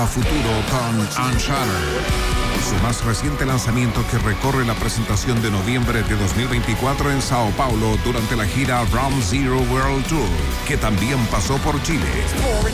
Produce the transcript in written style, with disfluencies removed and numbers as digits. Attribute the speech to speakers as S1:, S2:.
S1: a futuro con Unshattered, su más reciente lanzamiento que recorre la presentación de noviembre de 2024 en Sao Paulo durante la gira Round Zero World Tour, que también pasó por Chile.